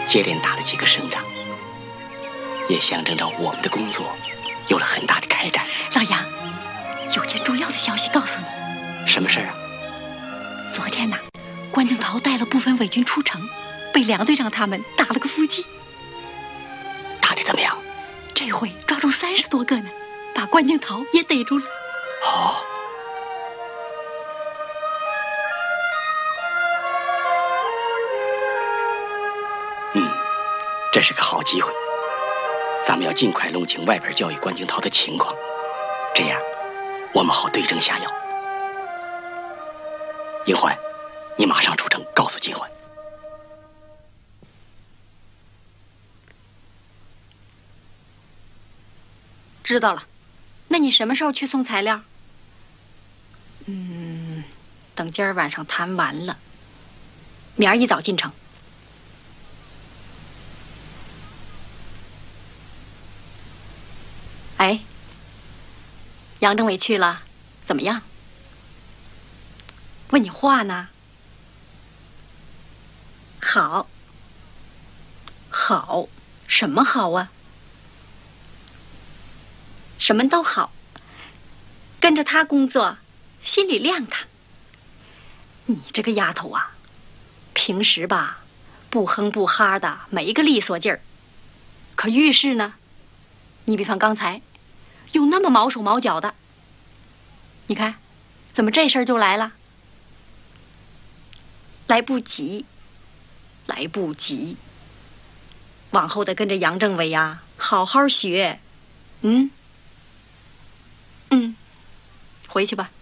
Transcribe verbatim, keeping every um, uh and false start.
接连打了几个胜仗，也象征着我们的工作有了很大的开展。 老杨，有件重要的消息告诉你。 什么事啊？ 昨天呐，关敬陶带了部分伪军出城，被梁队长他们打了个伏击。 打得怎么样？ 这回抓住三十多个呢，把关敬陶也逮住了。 好、哦。嗯，这是个好机会，咱们要尽快弄清外边教育关敬陶的情况，这样我们好对症下药。英焕，你马上出城告诉金焕。 知道了，那你什么时候去送材料？嗯，等今儿晚上谈完了，明儿一早进城。哎，杨政委去了，怎么样？问你话呢。好，好，什么好啊？什么都好，跟着他工作，心里亮堂。你这个丫头啊，平时吧，不哼不哈的，没个利索劲儿，可遇事呢，你比方刚才，又那么毛手毛脚的。你看，怎么这事儿就来了？来不及，来不及。往后得跟着杨政委呀，好好学。嗯。嗯，回去吧。